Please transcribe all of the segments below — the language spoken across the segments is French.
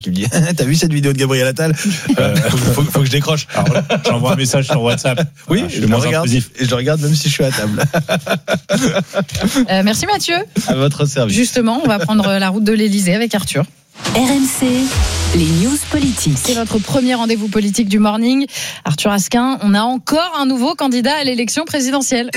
qui me dit t'as vu cette vidéo de Gabriel Attal, faut que je décroche. Alors, j'envoie un message sur WhatsApp. Oui, je le regarde et je le regarde même si je suis à table. Merci Mathieu. À votre service. Justement, on va prendre la route de l'Elysée avec Arthur. RMC, les news politiques. C'est votre premier rendez-vous politique du morning. Arthur Asquin, on a encore un nouveau candidat à l'élection présidentielle.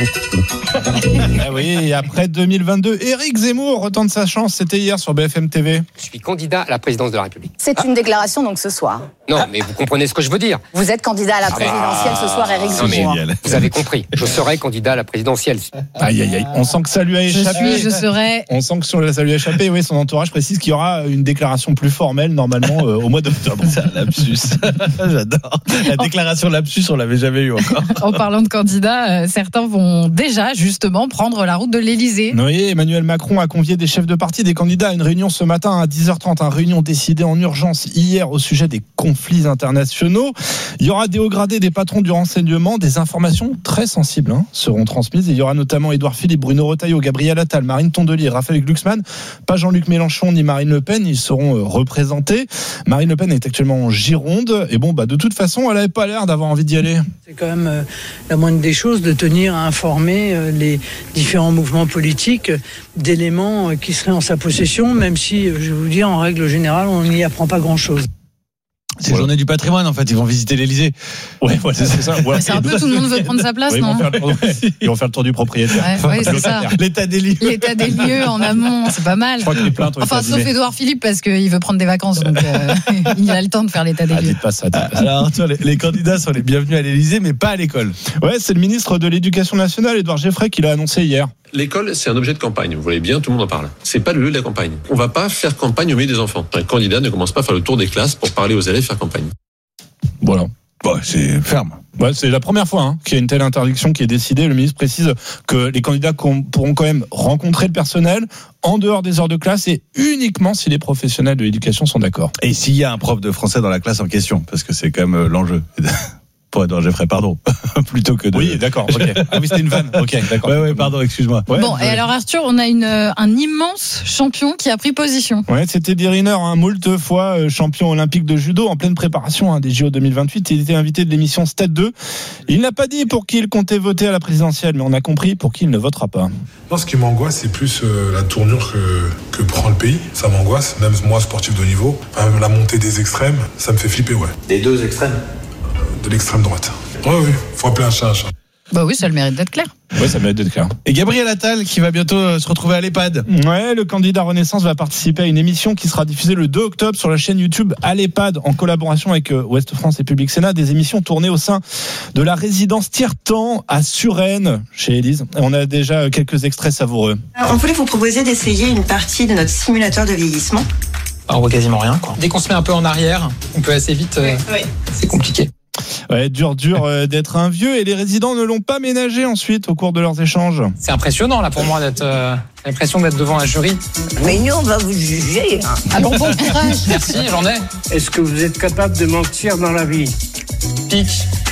Ah oui, après 2022, Éric Zemmour retente sa chance. C'était hier sur BFM TV. Je suis candidat à la présidence de la République. C'est une déclaration donc ce soir. Non, mais vous comprenez ce que je veux dire. Vous êtes candidat à la présidentielle ce soir, Éric Zemmour. Vous avez compris. Je serai candidat à la présidentielle. Aïe, aïe, aïe. On sent que ça lui a échappé. Je serai. On sent que ça lui a échappé. Oui, son entourage précise qu'il y aura une déclaration plus formelle normalement au mois d'octobre. C'est un lapsus. J'adore. La déclaration lapsus, on l'avait jamais eu encore. En parlant de candidats, certains vont déjà justement prendre la route de l'Elysée. Oui, Emmanuel Macron a convié des chefs de parti, des candidats à une réunion ce matin à 10h30. Une réunion décidée en urgence hier au sujet des conflits internationaux. Il y aura des hauts gradés, des patrons du renseignement, des informations très sensibles seront transmises. Et il y aura notamment Édouard Philippe, Bruno Retailleau, Gabriel Attal, Marine Tondelier, Raphaël Glucksmann. Pas Jean-Luc Mélenchon ni Marine Le Pen, ils seront représentés. Marine Le Pen est actuellement en Gironde. Et de toute façon, elle n'avait pas l'air d'avoir envie d'y aller. C'est quand même la moindre des choses de tenir à informer les différents mouvements politiques d'éléments qui seraient en sa possession, même si, je vais vous dire, en règle générale, on n'y apprend pas grand-chose. C'est journée du patrimoine en fait, ils vont visiter l'Elysée. Ouais, c'est ça. Ouais, c'est un peu tout le monde veut prendre sa place, non ? Ils vont faire le tour du propriétaire. Ouais, c'est ça. L'état des lieux. L'état des lieux en amont, c'est pas mal. Je crois que les plaintes ont été sauf abîmées. Édouard Philippe parce qu'il veut prendre des vacances, donc il a le temps de faire l'état des lieux. Dites pas ça. Alors Arthur, les candidats sont les bienvenus à l'Elysée, mais pas à l'école. Ouais, c'est le ministre de l'Éducation nationale, Édouard Geffray, qui l'a annoncé hier. L'école, c'est un objet de campagne. Vous voyez bien, tout le monde en parle. C'est pas le lieu de la campagne. On va pas faire campagne au milieu des enfants. Un candidat ne commence pas à faire le tour des classes pour parler aux élèves, faire campagne. Voilà. C'est ferme. Ouais, c'est la première fois qu'il y a une telle interdiction qui est décidée. Le ministre précise que les candidats pourront quand même rencontrer le personnel en dehors des heures de classe et uniquement si les professionnels de l'éducation sont d'accord. Et s'il y a un prof de français dans la classe en question, parce que c'est quand même l'enjeu. Pour Édouard Geffray, pardon. Plutôt que de... Oui, d'accord. Ok. Ah oui, c'était une vanne. Ok, d'accord. Ouais, pardon, excuse-moi. Ouais, et alors Arthur, on a un immense champion qui a pris position. Ouais, c'était Eddie Riner, moult fois champion olympique de judo en pleine préparation des JO 2028. Il était invité de l'émission Stade 2. Il n'a pas dit pour qui il comptait voter à la présidentielle, mais on a compris pour qui il ne votera pas. Non, ce qui m'angoisse, c'est plus la tournure que prend le pays. Ça m'angoisse, même moi, sportif de haut niveau. Même la montée des extrêmes, ça me fait flipper, ouais. Des deux extrêmes ? De l'extrême droite. Oui, faut appeler un chat un chat. Bah oui, ça a le mérite d'être clair. Ouais, ça mérite d'être clair. Et Gabriel Attal qui va bientôt se retrouver à l'EHPAD. Ouais, le candidat Renaissance va participer à une émission qui sera diffusée le 2 octobre sur la chaîne YouTube à l'EHPAD en collaboration avec Ouest France et Public Sénat. Des émissions tournées au sein de la résidence Tiertan à Suresnes, chez Élise. On a déjà quelques extraits savoureux. On voulait vous proposer d'essayer une partie de notre simulateur de vieillissement. On voit quasiment rien, quoi. Dès qu'on se met un peu en arrière, on peut assez vite. C'est compliqué. Ouais, dur d'être un vieux, et les résidents ne l'ont pas ménagé ensuite au cours de leurs échanges. C'est impressionnant là pour moi d'être l'impression d'être devant un jury. Mais nous on va vous juger. Alors bon courage. Merci, j'en ai. Est-ce que vous êtes capable de mentir dans la vie ? Pic.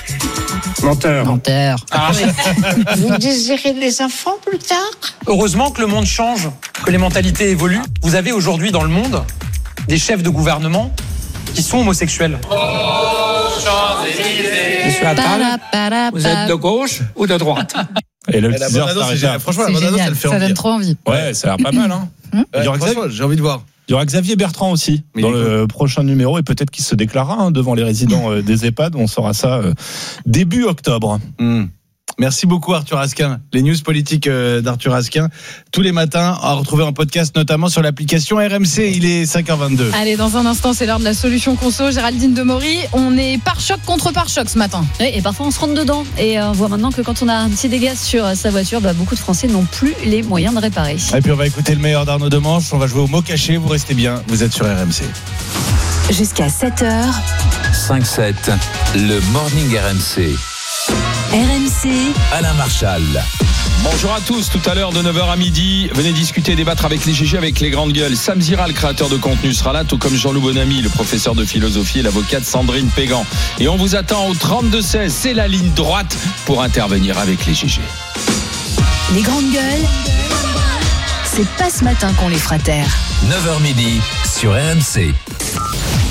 Menteur. Ah. Vous désirez des enfants plus tard ? Heureusement que le monde change, que les mentalités évoluent. Vous avez aujourd'hui dans le monde des chefs de gouvernement qui sont homosexuels. Monsieur Attal, vous êtes de gauche ou de droite ? Et le la bande-annonce, franchement, la C'est bande-annonce, génial, elle fait ça envie. donne trop envie. Ouais, ça a l'air pas mal. Franchement, j'ai envie de voir. Il y aura Xavier Bertrand aussi dans le prochain numéro, et peut-être qu'il se déclarera devant les résidents des EHPAD. On saura ça début octobre. Merci beaucoup Arthur Asquin. Les news politiques d'Arthur Asquin tous les matins à retrouver en podcast, notamment sur l'application RMC. Il est 5h22. Allez, dans un instant, c'est l'heure de la solution conso. Géraldine Demory, on est pare-choc contre pare-choc ce matin. Oui, et parfois on se rentre dedans. Et on voit maintenant que quand on a un petit dégât sur sa voiture, beaucoup de Français n'ont plus les moyens de réparer. Et puis on va écouter le meilleur d'Arnaud Demanche. On va jouer au mot caché. Vous restez bien. Vous êtes sur RMC. Jusqu'à 7h, 5-7, le Morning RMC. RMC, Alain Marchal. Bonjour à tous, tout à l'heure de 9h à midi, venez discuter, débattre avec les GG, avec les grandes gueules. Sam Zira, le créateur de contenu, sera là, tout comme Jean-Loup Bonamy, le professeur de philosophie, et l'avocate Sandrine Pégan. Et on vous attend au 32-16, c'est la ligne droite pour intervenir avec les GG. les grandes gueules, c'est pas ce matin qu'on les fera taire. 9h midi sur RMC.